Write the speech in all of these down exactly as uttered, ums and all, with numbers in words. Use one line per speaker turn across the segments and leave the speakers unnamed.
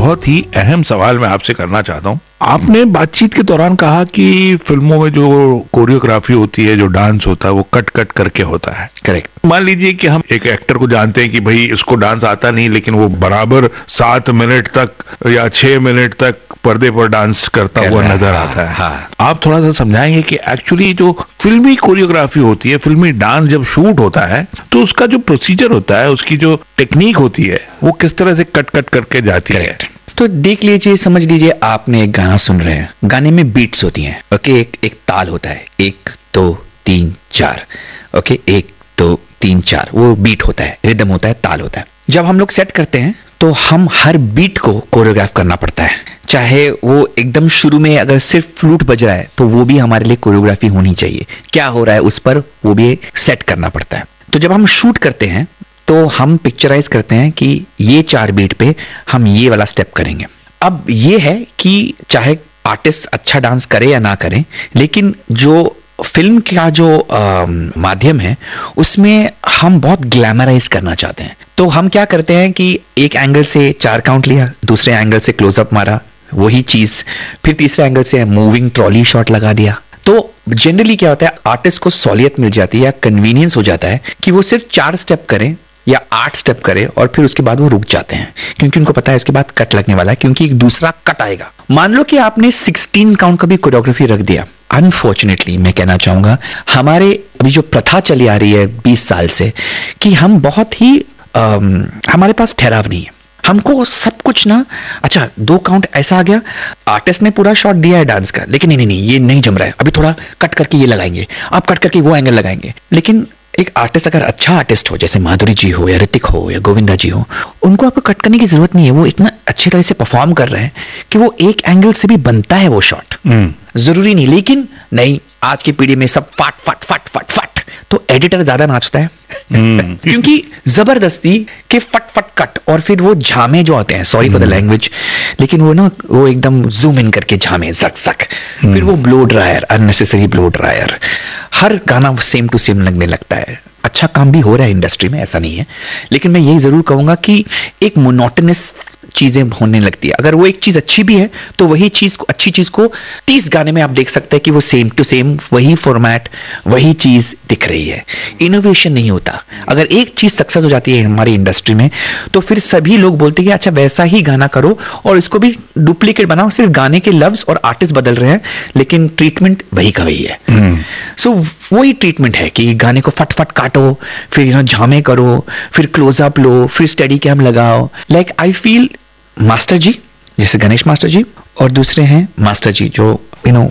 बहुत ही अहम सवाल मैं आपसे करना चाहता हूँ। आपने बातचीत के दौरान कहा कि फिल्मों में जो कोरियोग्राफी होती है, जो डांस होता है, वो कट कट करके होता है।
करेक्ट।
मान लीजिए कि हम एक एक्टर को जानते हैं कि भाई इसको डांस आता नहीं, लेकिन वो बराबर सात मिनट तक या छह मिनट तक पर्दे पर डांस करता हुआ नजर आता है।
हाँ।
आप थोड़ा सा समझाएंगे कि एक्चुअली जो फिल्मी कोरियोग्राफी होती है, फिल्मी डांस जब शूट होता है तो उसका जो प्रोसीजर होता है, उसकी जो टेक्निक होती है, वो किस तरह से कट कट करके जाती है?
तो देख लीजिए, समझ लीजिए, आपने एक गाना सुन रहे हैं, गाने में बीट्स होती हैं। ओके, एक एक ताल होता है, एक दो तीन चार। ओके, एक दो तीन चार, वो बीट होता है, रिदम होता है, ताल होता है। जब हम लोग सेट करते हैं तो हम हर बीट को कोरियोग्राफ करना पड़ता है। चाहे वो एकदम शुरू में अगर सिर्फ फ्लूट बज रहा है तो वो भी हमारे लिए कोरियोग्राफी होनी चाहिए। क्या हो रहा है उस पर वो भी सेट करना पड़ता है। तो जब हम शूट करते हैं तो हम पिक्चराइज करते हैं कि ये चार बीट पे हम ये वाला स्टेप करेंगे। अब ये है कि चाहे आर्टिस्ट अच्छा डांस करे या ना करे, लेकिन जो फिल्म का जो आ, माध्यम है उसमें हम बहुत ग्लैमराइज करना चाहते हैं। तो हम क्या करते हैं कि एक एंगल से चार काउंट लिया, दूसरे एंगल से क्लोजअप मारा, वही चीज, फिर तीसरे एंगल से मूविंग ट्रॉली शॉट लगा दिया। तो जनरली क्या होता है, आर्टिस्ट को सहूलियत मिल जाती है या कन्वीनियंस हो जाता है कि वो सिर्फ चार स्टेप करें या आठ स्टेप करे और फिर उसके बाद वो रुक जाते हैं, क्योंकि उनको पता है इसके बाद कट लगने वाला है, क्योंकि एक दूसरा कट आएगा। मान लो कि आपने सोलह काउंट का भी कोरियोग्राफी रख दिया। अनफॉर्चुनेटली मैं कहना चाहूंगा, हमारे अभी जो प्रथा चली आ रही है बीस साल से, कि हम बहुत ही आम, हमारे पास ठहराव नहीं है। हमको सब कुछ ना, अच्छा दो काउंट ऐसा आ गया, आर्टिस्ट ने पूरा शॉट दिया है डांस का, लेकिन नहीं नहीं नहीं ये नहीं जम रहा है, अभी थोड़ा कट करके ये लगाएंगे, आप कट करके वो एंगल लगाएंगे। लेकिन एक आर्टिस्ट अगर अच्छा आर्टिस्ट हो, जैसे माधुरी जी हो या ऋतिक हो या गोविंदा जी हो, उनको आपको कट करने की जरूरत नहीं है। वो इतना अच्छी तरह से परफॉर्म कर रहे हैं कि वो एक एंगल से भी बनता है वो शॉट, जरूरी नहीं। लेकिन नहीं, आज की पीढ़ी में सब फट फट फट फट फट, तो एडिटर ज्यादा नाचता है क्योंकि जबरदस्ती के फट फट कट, और फिर वो झामे जो आते हैं, सॉरी फॉर द लैंग्वेज, लेकिन वो ना वो एकदम जूम इन करके झामे जक जक, फिर वो blow dryer, unnecessary blow dryer, हर गाना सेम टू सेम लगने लगता है। अच्छा काम भी हो रहा है इंडस्ट्री में, ऐसा नहीं है, लेकिन मैं यही जरूर कहूंगा कि एक मोनोटोनस चीजें होने लगती है। अगर वो एक चीज अच्छी भी है तो वही चीज को, अच्छी चीज को तीस गाने में आप देख सकते हैं कि वो सेम टू सेम वही फॉर्मेट, वही चीज दिख रही है। इनोवेशन नहीं होता। अगर एक चीज सक्सेस हो जाती है हमारी इंडस्ट्री में तो फिर सभी लोग बोलते हैं कि अच्छा वैसा ही गाना करो और इसको भी डुप्लीकेट बनाओ, सिर्फ गाने के लफ्ज और आर्टिस्ट बदल रहे हैं लेकिन ट्रीटमेंट वही का वही है। सो so, वही ट्रीटमेंट है कि गाने को फटफट काटो, फिर यू नो झामे करो, फिर क्लोजअप लो, फिर स्टडी कैम लगाओ। लाइक आई फील मास्टर जी, जैसे गणेश मास्टर जी, और दूसरे हैं मास्टर जी जो यू नो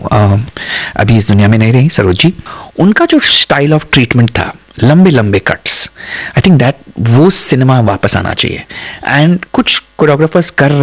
अभी इस दुनिया में नहीं रही, सरोज जी, उनका जो स्टाइल ऑफ ट्रीटमेंट था, लंबे लंबे कट्स, आई थिंक दैट वो सिनेमा वापस आना चाहिए। एंड कुछ कोरियोग्राफर्स कर